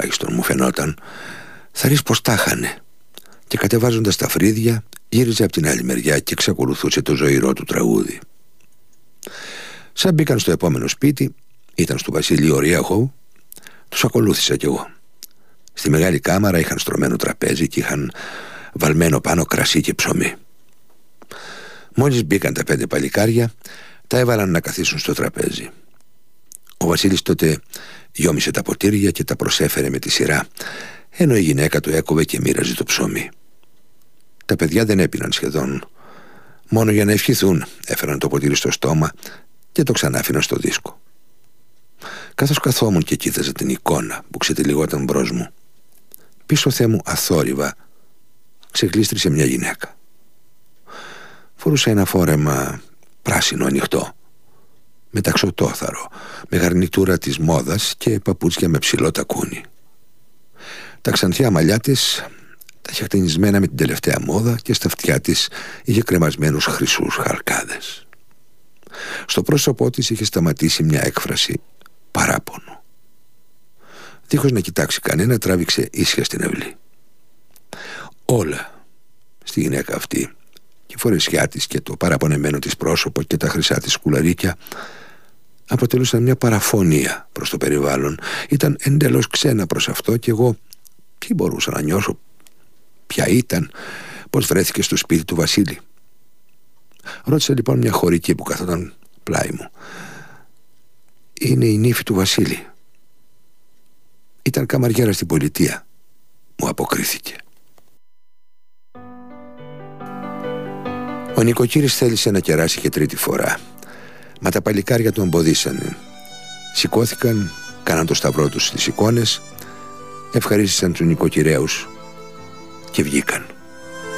τουλάχιστον μου φαινόταν, θα ρίξει πως τα είχανε. Και κατεβάζοντας τα φρύδια, γύριζε από την άλλη μεριά και εξακολουθούσε το ζωηρό του τραγούδι. Σαν μπήκαν στο επόμενο σπίτι, ήταν στο Βασίλη Οριέχου, τους ακολούθησα κι εγώ. Στη μεγάλη κάμαρα είχαν στρωμένο τραπέζι και είχαν βαλμένο πάνω κρασί και ψωμί. Μόλις μπήκαν τα 5 παλικάρια, τα έβαλαν να καθίσουν στο τραπέζι. Ο Βασίλης τότε γιόμισε τα ποτήρια και τα προσέφερε με τη σειρά, ενώ η γυναίκα του έκοβε και μοίραζε το ψωμί. Τα παιδιά δεν έπιναν σχεδόν. Μόνο για να ευχηθούν έφεραν το ποτήρι στο στόμα και το ξανάφηναν στο δίσκο. Καθώς καθόμουν και κοίταζα την εικόνα που ξετυλιγόταν μπρος μου, πίσω Θεέ μου αθόρυβα ξεκλίστρισε μια γυναίκα. Φορούσε ένα φόρεμα πράσινο ανοιχτό, μεταξωτόθαρο, με γαρνιτούρα της μόδας και παπούτσια με ψηλό τακούνι. Τα ξανθιά μαλλιά της τα είχε χτενισμένα με την τελευταία μόδα και στα αυτιά της είχε κρεμασμένους χρυσούς χαρκάδες. Στο πρόσωπό της είχε σταματήσει μια έκφραση παράπονο. Δίχως να κοιτάξει κανένα, τράβηξε ίσια στην αυλή. Όλα στη γυναίκα αυτή, και η φορεσιά της και το παραπονεμένο της πρόσωπο και τα χρυσά της σκουλαρίκια, αποτελούσαν μια παραφωνία προς το περιβάλλον. Ήταν εντελώς ξένα προς αυτό και εγώ τι μπορούσα να νιώσω, ποια ήταν, πώς βρέθηκε στο σπίτι του Βασίλη. Ρώτησα λοιπόν μια χωρική που καθόταν πλάι μου. Είναι η νύφη του Βασίλη. Ήταν καμαριέρα στην πολιτεία, μου αποκρίθηκε. Ο νοικοκύρης θέλησε να κεράσει και τρίτη φορά, μα τα παλικάρια του εμποδίσανε. Σηκώθηκαν, κάναν το σταυρό τους στις εικόνες, ευχαρίστησαν τους νοικοκυρέους και βγήκαν.